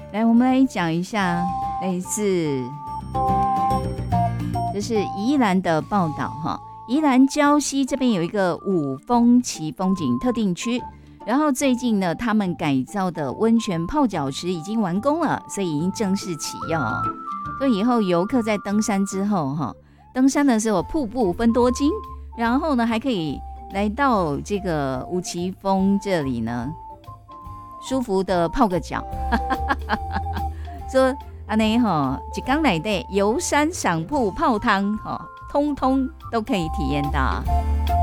来，我们来讲一下类似，这是宜兰的报道哈。宜兰礁溪这边有一个五峰旗风景特定区，然后最近呢，他们改造的温泉泡脚池已经完工了，所以已经正式启用。所以以后游客在登山之后哈，登山的时候瀑布分多金，然后呢还可以来到这个五旗峰这里呢，舒服的泡个脚。说安尼哈，一天内底游山赏瀑泡汤哈，通通都可以体验到。